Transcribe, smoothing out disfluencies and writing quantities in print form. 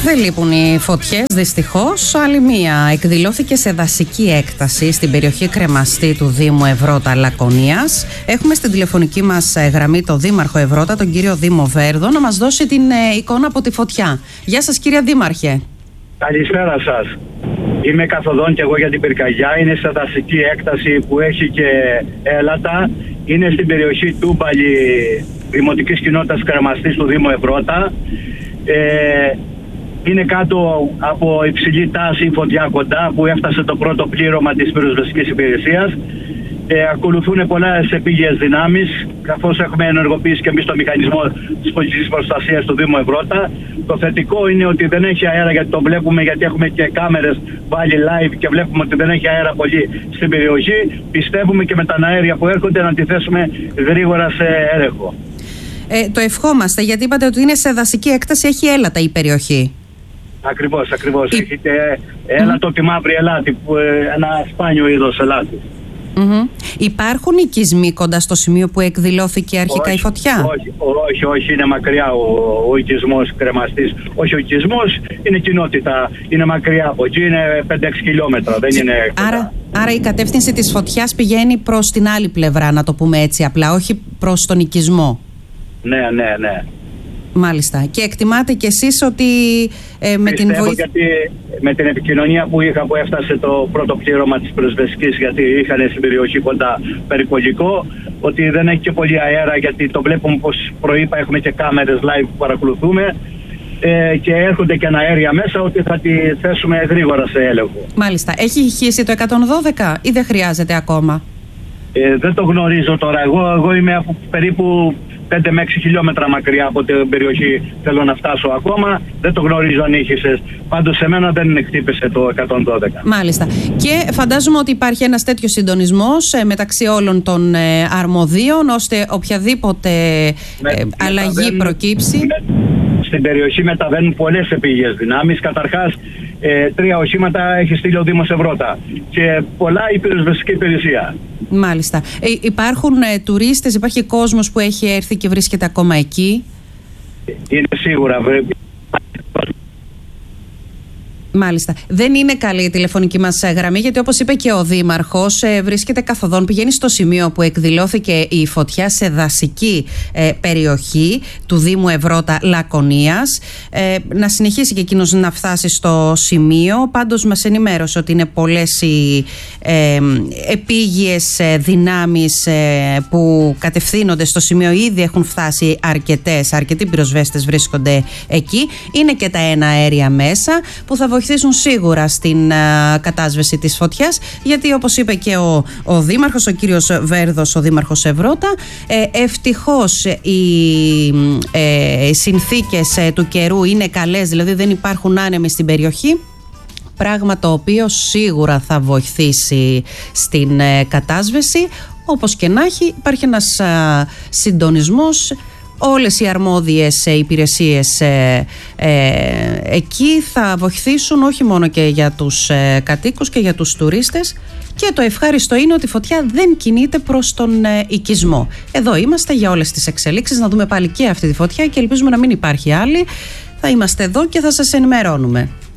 Δεν λείπουν οι φωτιές, δυστυχώς. Άλλη μία εκδηλώθηκε σε δασική έκταση στην περιοχή Κρεμαστή του Δήμου Ευρώτα Λακωνίας. Έχουμε στην τηλεφωνική μας γραμμή τον Δήμαρχο Ευρώτα, τον κύριο Δήμο Βέρδο, να μας δώσει την εικόνα από τη φωτιά. Γεια σας, κύριε Δήμαρχε. Καλησπέρα σας. Είμαι καθοδόν και εγώ για την πυρκαγιά. Είναι σε δασική έκταση που έχει και έλατα. Είναι στην περιοχή Τούμπαλη, Δημοτικής Κοινότητας Κρεμαστής του Δήμου Ευρώτα. Είναι κάτω από υψηλή τάση η φωτιά κοντά που έφτασε το πρώτο πλήρωμα της πυροσβεστικής υπηρεσίας. Ακολουθούν πολλές επίγειες δυνάμεις, καθώς έχουμε ενεργοποιήσει και εμείς το μηχανισμό της πολιτικής προστασίας του Δήμου Ευρώτα. Το θετικό είναι ότι δεν έχει αέρα, γιατί το βλέπουμε, γιατί έχουμε και κάμερες βάλει live και βλέπουμε ότι δεν έχει αέρα πολύ στην περιοχή. Πιστεύουμε και με τα αέρια που έρχονται να τη θέσουμε γρήγορα σε έλεγχο. Το ευχόμαστε, γιατί είπατε ότι είναι σε δασική έκταση, έχει έλατα η περιοχή. Ακριβώς. Έχει και έλατο, τη μαύρη ελάτη, ένα σπάνιο είδος ελάτη. Υπάρχουν οικισμοί κοντά στο σημείο που εκδηλώθηκε αρχικά η φωτιά? Όχι, είναι μακριά ο οικισμός Κρεμαστής. Όχι ο οικισμός, είναι κοινότητα. Είναι μακριά από εκεί, είναι 5-6 χιλιόμετρα. Δεν είναι άρα η κατεύθυνση της φωτιάς πηγαίνει προς την άλλη πλευρά, να το πούμε έτσι απλά, όχι προς τον οικισμό. Ναι. Μάλιστα. Και εκτιμάτε κι εσείς ότι με την βοήθεια... Γιατί με την επικοινωνία που είχα, που έφτασε το πρώτο πλήρωμα της πυροσβεστικής, γιατί είχαν στην περιοχή κοντά περιπολικό, ότι δεν έχει και πολύ αέρα, γιατί το βλέπουμε, όπως προείπα, έχουμε και κάμερες live που παρακολουθούμε, και έρχονται και αέρια μέσα, ότι θα τη θέσουμε γρήγορα σε έλεγχο. Μάλιστα. Έχει χύσει το 112 ή δεν χρειάζεται ακόμα? Δεν το γνωρίζω τώρα. Εγώ είμαι από περίπου 5 με 6 χιλιόμετρα μακριά από την περιοχή, θέλω να φτάσω ακόμα. Δεν το γνωρίζω αν ήχησες. Πάντως σε μένα δεν χτύπησε το 112. Μάλιστα. Και φαντάζομαι ότι υπάρχει ένας τέτοιος συντονισμός μεταξύ όλων των αρμοδίων, ώστε οποιαδήποτε αλλαγή προκύψει. Στην περιοχή μεταβαίνουν πολλές επίγειες δυνάμεις. Καταρχάς, 3 οχήματα έχει στείλει ο Δήμος Ευρώτα και πολλά η πυροσβεστική υπηρεσία. Μάλιστα. Υπάρχουν τουρίστες, υπάρχει κόσμος που έχει έρθει και βρίσκεται ακόμα εκεί? Είναι σίγουρα. Μάλιστα. Δεν είναι καλή η τηλεφωνική μας γραμμή, γιατί όπως είπε και ο Δήμαρχος, βρίσκεται καθοδόν, πηγαίνει στο σημείο που εκδηλώθηκε η φωτιά, σε δασική περιοχή του Δήμου Ευρώτα Λακωνίας. Να συνεχίσει και εκείνος να φτάσει στο σημείο. Πάντως μας ενημέρωσε ότι είναι πολλές οι επίγειες δυνάμεις που κατευθύνονται στο σημείο. Ήδη έχουν φτάσει αρκετοί πυροσβέστες βρίσκονται εκεί. Είναι και τα εναέρια μέσα που θα βοηθήσουν σίγουρα στην κατάσβεση της φωτιάς, γιατί όπως είπε και ο Δήμαρχος, ο κύριος Βέρδος, ο Δήμαρχος Ευρώτα, ευτυχώς οι συνθήκες του καιρού είναι καλές, δηλαδή δεν υπάρχουν άνεμοι στην περιοχή, πράγμα το οποίο σίγουρα θα βοηθήσει στην κατάσβεση. Όπως και να έχει, υπάρχει ένας συντονισμός. Όλες οι αρμόδιες υπηρεσίες εκεί θα βοηθήσουν, όχι μόνο και για τους κατοίκους και για τους τουρίστες. Και το ευχάριστο είναι ότι η φωτιά δεν κινείται προς τον οικισμό. Εδώ είμαστε για όλες τις εξελίξεις, να δούμε πάλι και αυτή τη φωτιά και ελπίζουμε να μην υπάρχει άλλη. Θα είμαστε εδώ και θα σας ενημερώνουμε.